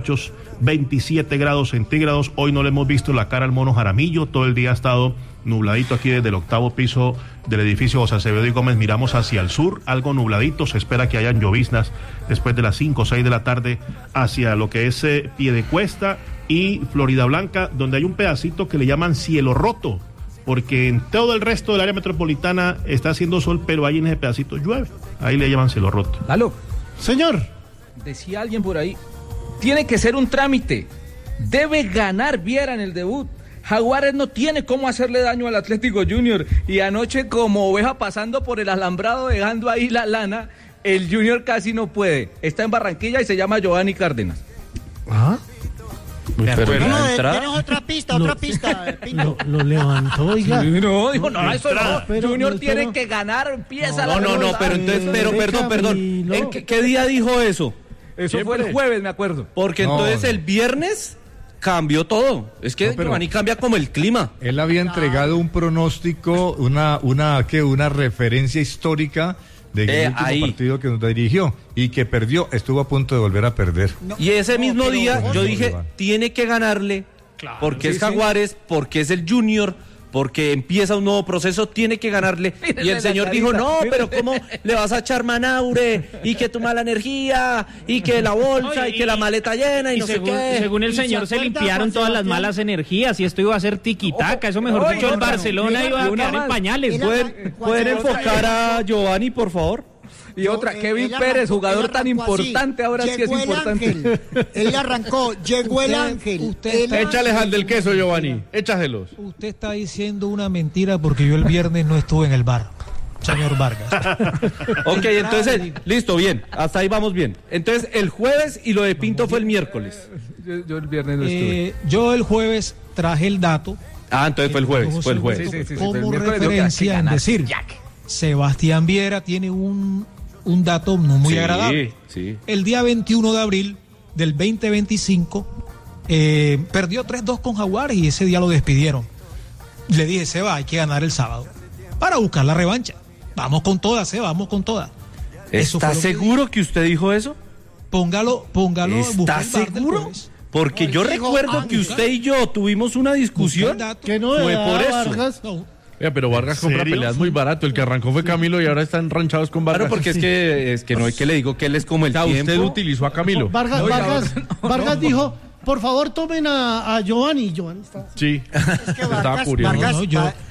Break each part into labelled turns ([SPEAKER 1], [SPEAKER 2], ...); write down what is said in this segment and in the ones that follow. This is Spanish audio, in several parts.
[SPEAKER 1] muchachos, 27 grados centígrados. Hoy no le hemos visto la cara al mono Jaramillo, todo el día ha estado nubladito aquí desde el 8º piso del edificio José Acevedo y Gómez. Miramos hacia el sur, algo nubladito, se espera que hayan lloviznas después de las 5 o 6 de la tarde hacia lo que es Piedecuesta y Florida Blanca, donde hay un pedacito que le llaman cielo roto, porque en todo el resto del área metropolitana está haciendo sol, pero ahí en ese pedacito llueve, ahí le llaman cielo roto.
[SPEAKER 2] Lalo,
[SPEAKER 1] señor,
[SPEAKER 2] decía alguien por ahí, tiene que ser un trámite, debe ganar Viera en el debut. Jaguares no tiene cómo hacerle daño al Atlético Junior, y anoche como oveja pasando por el alambrado dejando ahí la lana, el Junior casi no puede. Está en Barranquilla y se llama Giovanni Cárdenas.
[SPEAKER 1] ¿Ah?
[SPEAKER 3] Tienes otra pista, Pinto.
[SPEAKER 4] Lo levantó, oiga.
[SPEAKER 2] Sí, no, dijo, no, eso no.
[SPEAKER 4] Pero,
[SPEAKER 2] Junior tiene que ganar, empieza la
[SPEAKER 5] No, pero entonces, perdón. ¿En qué día dijo eso?
[SPEAKER 2] Eso fue el jueves, me acuerdo.
[SPEAKER 5] Porque entonces el viernes cambió todo. Es que Giovanni cambia como el clima.
[SPEAKER 6] Él había entregado un pronóstico, una referencia histórica del último partido que nos dirigió y que perdió, estuvo a punto de volver a perder.
[SPEAKER 5] Y ese mismo día yo dije, tiene que ganarle, claro, porque es Jaguares, porque es el Junior, porque empieza un nuevo proceso, tiene que ganarle. Y el señor dijo, no, pero ¿cómo le vas a echar Manaure? Y que tu mala energía, y que la bolsa, y que la maleta llena, y no sé qué.
[SPEAKER 7] Según el señor se limpiaron todas las malas energías, y esto iba a ser tiquitaca, eso mejor dicho, el Barcelona iba a quedar en pañales.
[SPEAKER 5] ¿Pueden enfocar a Giovanni, por favor?
[SPEAKER 2] Y otra, Kevin Pérez, jugador tan importante, ahora sí es importante.
[SPEAKER 3] Él arrancó, llegó el ángel.
[SPEAKER 6] Échales al del queso, Giovanni, échaselos.
[SPEAKER 4] Usted está diciendo una mentira porque yo el viernes no estuve en el bar, señor Vargas.
[SPEAKER 5] Ok, entonces, listo, bien, hasta ahí vamos bien. Entonces, el jueves y lo de Pinto fue el miércoles.
[SPEAKER 2] Yo el viernes no estuve.
[SPEAKER 4] Yo el jueves traje el dato.
[SPEAKER 5] Entonces fue el jueves,
[SPEAKER 2] Sí,
[SPEAKER 4] como referencia en decir, Sebastián Viera tiene un dato no muy agradable.
[SPEAKER 5] Sí.
[SPEAKER 4] El día 21 de abril del 2025 perdió 3-2 con Jaguares y ese día lo despidieron. Le dije, Seba, hay que ganar el sábado para buscar la revancha. Vamos con todas, Seba, vamos con todas.
[SPEAKER 5] ¿Estás seguro que usted dijo eso?
[SPEAKER 4] Póngalo.
[SPEAKER 5] ¿Estás seguro? Porque yo recuerdo que usted y yo tuvimos una discusión
[SPEAKER 4] que no
[SPEAKER 5] fue por eso.
[SPEAKER 4] Vargas, no.
[SPEAKER 6] Pero Vargas compra peleas muy barato. El que arrancó fue Camilo y ahora están ranchados con Vargas.
[SPEAKER 5] Claro, porque es que no es que le digo que él es como el tiempo.
[SPEAKER 6] Usted utilizó a Camilo.
[SPEAKER 4] Vargas dijo, por favor tomen a Giovanni.
[SPEAKER 6] Sí.
[SPEAKER 3] Es que
[SPEAKER 6] estaba curioso.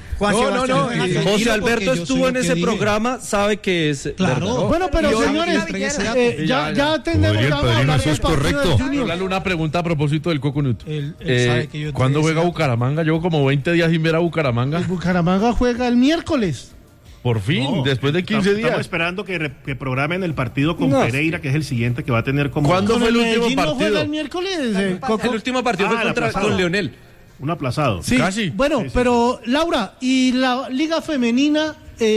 [SPEAKER 5] José Alberto estuvo en ese programa, sabe que es
[SPEAKER 4] claro.
[SPEAKER 5] verdad.
[SPEAKER 4] Bueno, pero señores, ya tenemos
[SPEAKER 6] eso es correcto. Dale una pregunta a propósito del Coconut. ¿Cuándo juega Bucaramanga? Llevo como 20 días sin ver a Bucaramanga.
[SPEAKER 4] Bucaramanga juega el miércoles.
[SPEAKER 6] Por fin, después de 15 días.
[SPEAKER 1] Estamos esperando que programen el partido con Pereira, que es el siguiente que va a tener como...
[SPEAKER 6] ¿Cuándo fue el último partido?
[SPEAKER 4] ¿No juega el miércoles?
[SPEAKER 5] El último partido fue con Leonel.
[SPEAKER 1] Un aplazado.
[SPEAKER 4] Sí,
[SPEAKER 6] casi.
[SPEAKER 4] Bueno, sí. Pero Laura, y la Liga Femenina,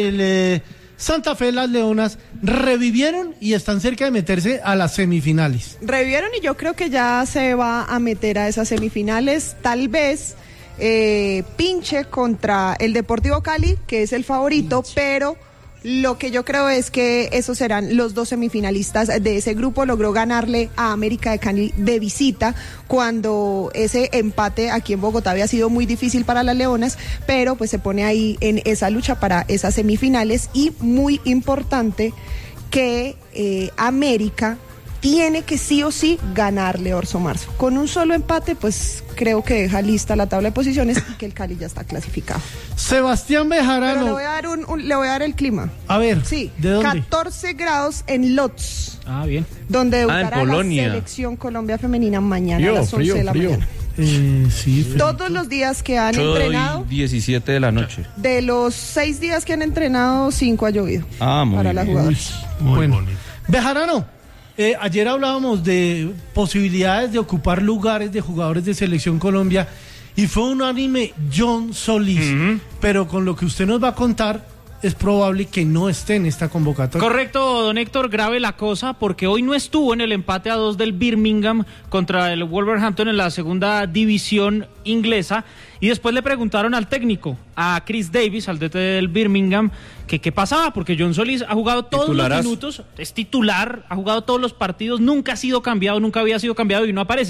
[SPEAKER 4] Santa Fe, las Leonas, revivieron y están cerca de meterse a las semifinales.
[SPEAKER 8] Revivieron y yo creo que ya se va a meter a esas semifinales, tal vez pinche contra el Deportivo Cali, que es el favorito, pero... Lo que yo creo es que esos serán los dos semifinalistas de ese grupo. Logró ganarle a América de Cali de visita cuando ese empate aquí en Bogotá había sido muy difícil para las Leonas, pero pues se pone ahí en esa lucha para esas semifinales. Y muy importante que América tiene que sí o sí ganarle Orso Marzo. Con un solo empate, pues creo que deja lista la tabla de posiciones y que el Cali ya está clasificado.
[SPEAKER 4] Sebastián Bejarano.
[SPEAKER 8] Pero le voy a dar el clima.
[SPEAKER 4] A ver,
[SPEAKER 8] sí,
[SPEAKER 4] ¿de dónde?
[SPEAKER 8] 14 grados en Lodz.
[SPEAKER 7] Bien.
[SPEAKER 8] Donde debutará
[SPEAKER 5] en
[SPEAKER 8] la selección Colombia femenina mañana a las 11 de la mañana.
[SPEAKER 4] Sí,
[SPEAKER 8] todos los días que han entrenado,
[SPEAKER 5] 17 de la noche.
[SPEAKER 8] De los 6 días que han entrenado, 5 ha llovido para las jugadoras.
[SPEAKER 1] Muy bonito.
[SPEAKER 4] Bejarano. Ayer hablábamos de posibilidades de ocupar lugares de jugadores de Selección Colombia y fue unánime John Solís, pero con lo que usted nos va a contar es probable que no esté en esta convocatoria.
[SPEAKER 7] Correcto, don Héctor, grave la cosa porque hoy no estuvo en el empate a 2 del Birmingham contra el Wolverhampton en la segunda división inglesa. Y después le preguntaron al técnico, a Chris Davis, al DT del Birmingham, que qué pasaba, porque John Solís ha jugado todos los minutos, es titular, ha jugado todos los partidos, nunca ha sido cambiado, nunca había sido cambiado y no aparece.